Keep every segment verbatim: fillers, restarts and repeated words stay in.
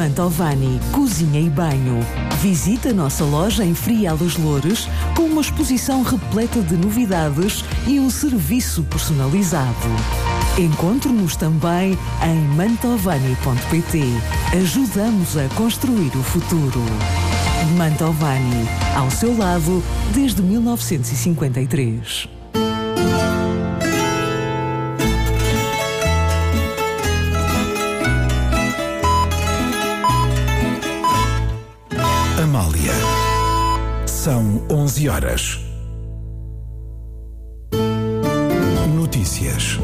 Mantovani Cozinha e Banho. Visite a nossa loja em Frial dos Loures com uma exposição repleta de novidades e um serviço personalizado. Encontre-nos também em mantovani ponto pt. Ajudamos a construir o futuro. Mantovani, ao seu lado desde mil novecentos e cinquenta e três. Amália. São onze horas. Notícias.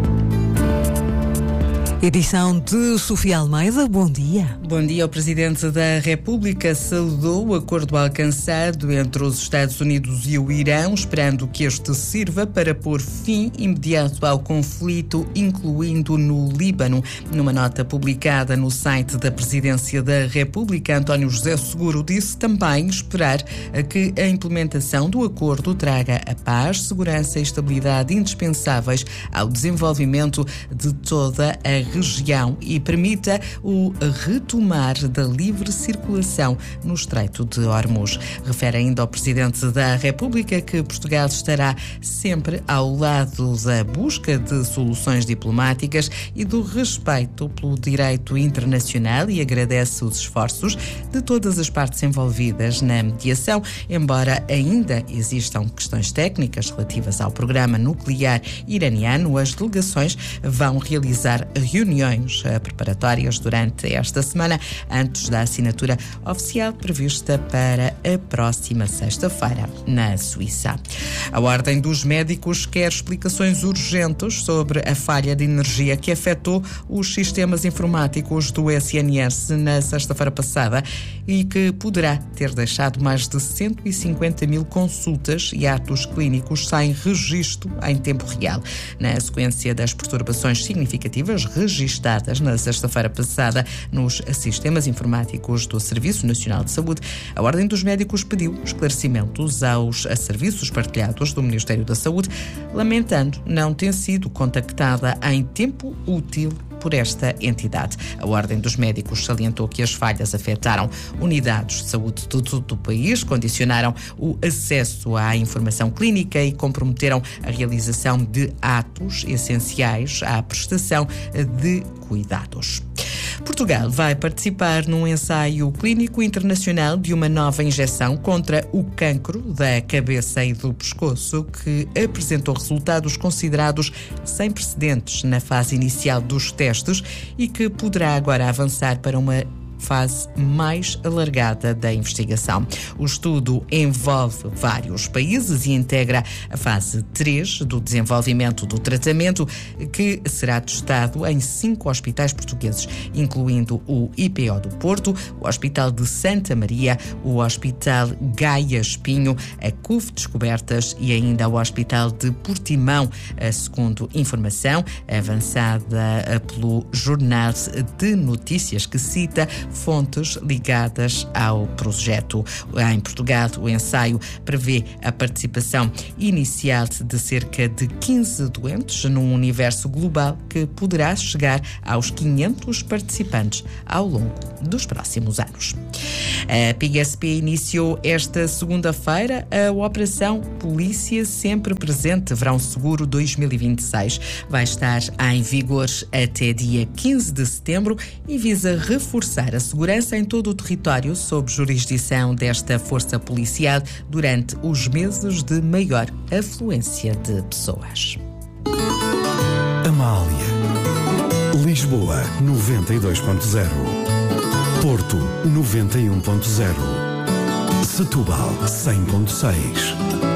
Edição de Sofia Almeida. Bom dia. Bom dia. O Presidente da República saudou o acordo alcançado entre os Estados Unidos e o Irão, esperando que este sirva para pôr fim imediato ao conflito, incluindo no Líbano. Numa nota publicada no site da Presidência da República, António José Seguro disse também esperar que a implementação do acordo traga a paz, segurança e estabilidade indispensáveis ao desenvolvimento de toda a região e permita o retomar da livre circulação no Estreito de Hormuz. Refere ainda ao Presidente da República que Portugal estará sempre ao lado da busca de soluções diplomáticas e do respeito pelo direito internacional e agradece os esforços de todas as partes envolvidas na mediação, embora ainda existam questões técnicas relativas ao programa nuclear iraniano. As delegações vão realizar reuniões preparatórias durante esta semana, antes da assinatura oficial prevista para a próxima sexta-feira, na Suíça. A Ordem dos Médicos quer explicações urgentes sobre a falha de energia que afetou os sistemas informáticos do S N S na sexta-feira passada e que poderá ter deixado mais de cento e cinquenta mil consultas e atos clínicos sem registro em tempo real. Na sequência das perturbações significativas registradas na sexta-feira passada nos sistemas informáticos do Serviço Nacional de Saúde, a Ordem dos Médicos pediu esclarecimentos aos serviços partilhados do Ministério da Saúde, lamentando não ter sido contactada em tempo útil por esta entidade. A Ordem dos Médicos salientou que as falhas afetaram unidades de saúde de todo o país, condicionaram o acesso à informação clínica e comprometeram a realização de atos essenciais à prestação de cuidados. Portugal vai participar num ensaio clínico internacional de uma nova injeção contra o cancro da cabeça e do pescoço, que apresentou resultados considerados sem precedentes na fase inicial dos testes e que poderá agora avançar para uma fase mais alargada da investigação. O estudo envolve vários países e integra a fase três do desenvolvimento do tratamento, que será testado em cinco hospitais portugueses, incluindo o I P O do Porto, o Hospital de Santa Maria, o Hospital Gaia Espinho, a C U F Descobertas e ainda o Hospital de Portimão, segundo informação avançada pelo Jornal de Notícias, que cita fontes ligadas ao projeto. Em Portugal, o ensaio prevê a participação inicial de cerca de quinze doentes num universo global que poderá chegar aos quinhentos participantes ao longo dos próximos anos. A P I S P iniciou esta segunda-feira a Operação Polícia Sempre Presente Verão Seguro dois mil e vinte e seis. Vai estar em vigor até dia quinze de setembro e visa reforçar a segurança em todo o território sob jurisdição desta força policial durante os meses de maior afluência de pessoas. Amália. Lisboa noventa e dois ponto zero. Porto noventa e um ponto zero. Setúbal cem ponto seis.